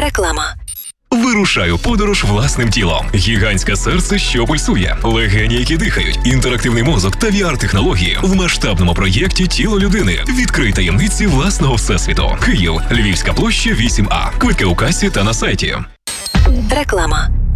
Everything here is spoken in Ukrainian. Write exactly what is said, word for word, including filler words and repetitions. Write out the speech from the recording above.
Реклама. Вирушай у подорож власним тілом. Гігантське серце, що пульсує, легені, які дихають, інтерактивний мозок та ві ар-технології в масштабному проєкті «Тіло людини». Відкрий таємниці власного всесвіту. Київ, Львівська площа, вісім А. Квитки у касі та на сайті. Реклама.